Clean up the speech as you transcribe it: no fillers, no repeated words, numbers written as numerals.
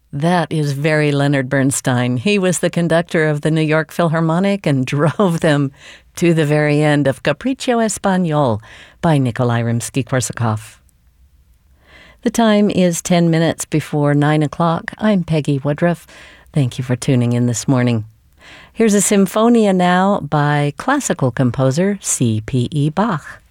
That is very Leonard Bernstein. He was the conductor of the New York Philharmonic and drove them to the very end of Capriccio Espagnol by Nikolai Rimsky-Korsakov. The time is 10 minutes before 9 o'clock. I'm Peggy Woodruff. Thank you for tuning in this morning. Here's a Symphonia now by classical composer C.P.E. Bach.